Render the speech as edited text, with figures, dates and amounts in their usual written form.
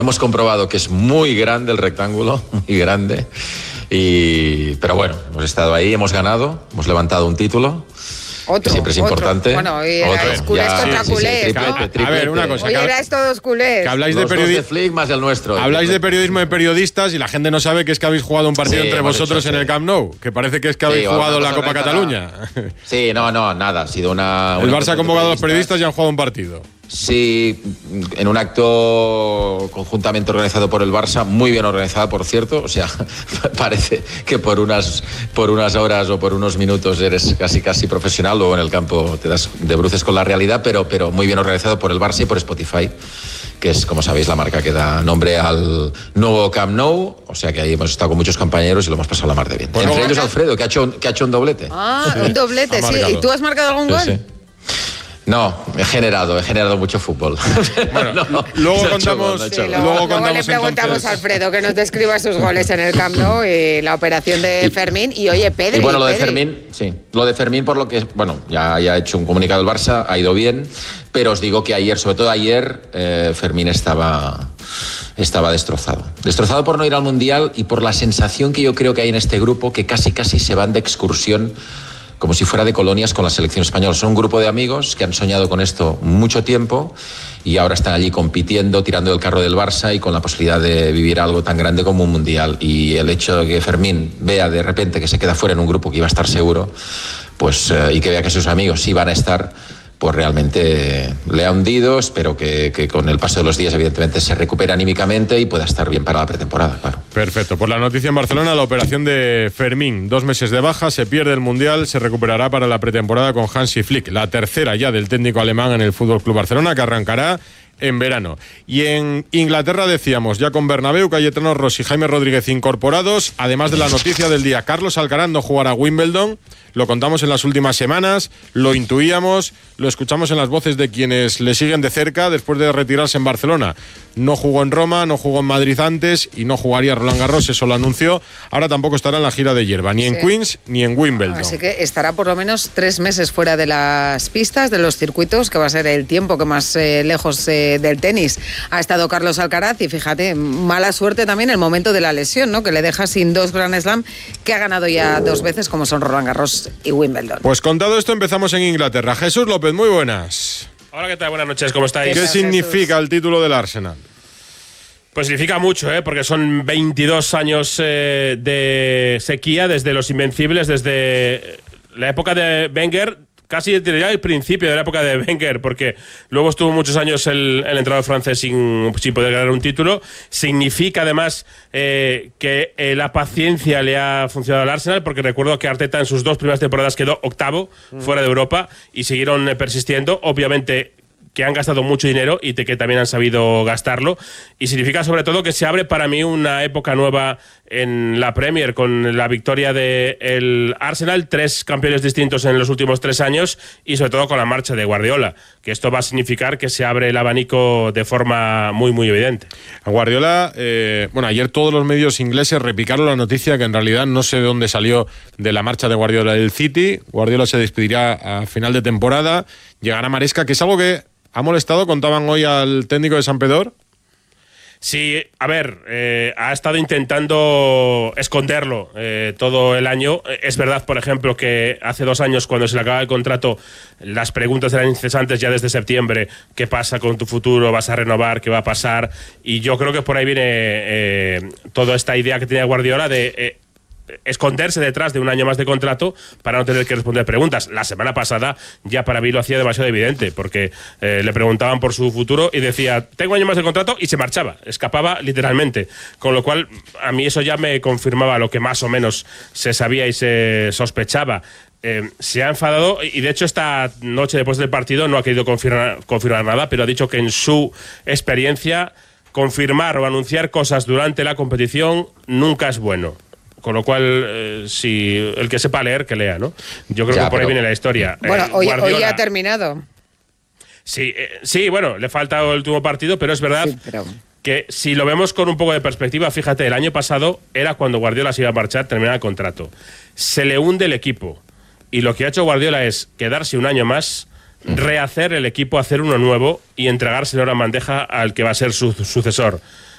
Hemos comprobado que es muy grande el rectángulo, muy grande. Pero bueno, hemos estado ahí, hemos ganado, hemos levantado un título. Otro, que siempre es importante. Bueno, hoy erais culés contra culés, ¿no? Triplete. A ver, una cosa. Hoy erais todos culés. Que habláis Los de dos de Flick más el nuestro. Habláis de periodismo de periodistas y la gente no sabe que es que habéis jugado un partido entre vosotros en el Camp Nou. Que parece que es que habéis jugado la Copa Cataluña. Sí, no, nada. Ha sido una el Barça ha convocado a los periodistas y han jugado un partido. Sí, en un acto conjuntamente organizado por el Barça, muy bien organizado, por cierto. O sea, parece que por unas horas o por unos minutos eres casi profesional, luego en el campo te das de bruces con la realidad, pero muy bien organizado por el Barça y por Spotify, que es, como sabéis, la marca que da nombre al nuevo Camp Nou. O sea que ahí hemos estado con muchos compañeros y lo hemos pasado la mar de bien. Pues entre ellos Alfredo, que ha hecho un doblete. Un doblete, sí. ¿Y tú has marcado algún gol? Sí. No, he generado mucho fútbol. Bueno, luego contamos. Luego le preguntamos a Alfredo que nos describa sus goles en el Camp Nou y la operación de Fermín. Y oye, Pedri. Y bueno, lo de Fermín, sí. Lo de Fermín, por lo que, bueno, ya ha hecho un comunicado el Barça, ha ido bien. Pero os digo que ayer, sobre todo ayer, Fermín estaba destrozado. Destrozado por no ir al Mundial y por la sensación que yo creo que hay en este grupo, que casi se van de excursión, como si fuera de colonias con la selección española. Son un grupo de amigos que han soñado con esto mucho tiempo y ahora están allí compitiendo, tirando del carro del Barça y con la posibilidad de vivir algo tan grande como un Mundial. Y el hecho de que Fermín vea de repente que se queda fuera en un grupo que iba a estar seguro, pues y que vea que sus amigos sí van a estar, pues realmente le ha hundido. Espero que con el paso de los días, evidentemente, se recupere anímicamente y pueda estar bien para la pretemporada, claro. Perfecto. Pues la noticia en Barcelona, la operación de Fermín. 2 meses de baja, se pierde el Mundial, se recuperará para la pretemporada con Hansi Flick, la tercera ya del técnico alemán en el FC Barcelona, que arrancará en verano. Y en Inglaterra decíamos, ya con Bernabéu, Cayetano Rossi y Jaime Rodríguez incorporados, además de la noticia del día, Carlos Alcaraz no jugará a Wimbledon. Lo contamos en las últimas semanas, lo intuíamos, lo escuchamos en las voces de quienes le siguen de cerca después de retirarse en Barcelona. No jugó en Roma, no jugó en Madrid antes y no jugaría Roland Garros, eso lo anunció. Ahora tampoco estará en la gira de hierba, ni en Queens ni en Wimbledon. Así que estará por lo menos 3 meses fuera de las pistas, de los circuitos, que va a ser el tiempo que más lejos del tenis ha estado Carlos Alcaraz. Y fíjate, mala suerte también el momento de la lesión, ¿no? Que le deja sin 2 Grand Slam que ha ganado ya 2 veces, como son Roland Garros y Wimbledon. Pues contado esto, empezamos en Inglaterra. Jesús López, muy buenas. Hola, ¿qué tal? Buenas noches, ¿cómo estáis? ¿Qué significa el título del Arsenal? Pues significa mucho, porque son 22 años de sequía, desde los Invencibles, desde la época de Wenger, casi diría el principio de la época de Wenger, porque luego estuvo muchos años el entrenador francés sin poder ganar un título. Significa además que la paciencia le ha funcionado al Arsenal, porque recuerdo que Arteta en sus 2 primeras temporadas quedó octavo fuera de Europa y siguieron persistiendo. Obviamente que han gastado mucho dinero y que también han sabido gastarlo, y significa sobre todo que se abre para mí una época nueva en la Premier con la victoria del Arsenal, 3 campeones distintos en los últimos 3 años y sobre todo con la marcha de Guardiola, que esto va a significar que se abre el abanico de forma muy muy evidente. A Guardiola, ayer todos los medios ingleses repicaron la noticia que en realidad no sé de dónde salió de la marcha de Guardiola del City. Guardiola se despedirá a final de temporada, llegará Maresca, que es algo que ha molestado, contaban hoy al técnico de Sampdoria. Sí, a ver, ha estado intentando esconderlo todo el año. Es verdad, por ejemplo, que hace 2 años, cuando se le acaba el contrato, las preguntas eran incesantes ya desde septiembre. ¿Qué pasa con tu futuro? ¿Vas a renovar? ¿Qué va a pasar? Y yo creo que por ahí viene toda esta idea que tenía Guardiola de esconderse detrás de 1 año más de contrato para no tener que responder preguntas. La semana pasada ya para mí lo hacía demasiado evidente, porque le preguntaban por su futuro y decía, tengo 1 año más de contrato, y se marchaba, escapaba literalmente, con lo cual a mí eso ya me confirmaba lo que más o menos se sabía y se sospechaba. Se ha enfadado y de hecho esta noche después del partido no ha querido confirmar nada, pero ha dicho que en su experiencia confirmar o anunciar cosas durante la competición nunca es bueno. Con lo cual, si el que sepa leer, que lea, ¿no? Yo creo que por ahí viene la historia. Bueno, hoy ya ha terminado. Sí, bueno, le falta el último partido, pero es verdad que si lo vemos con un poco de perspectiva, fíjate, el año pasado era cuando Guardiola se iba a marchar, terminar el contrato. Se le hunde el equipo. Y lo que ha hecho Guardiola es quedarse 1 año más, rehacer el equipo, hacer uno nuevo y entregárselo ahora en bandeja al que va a ser su sucesor.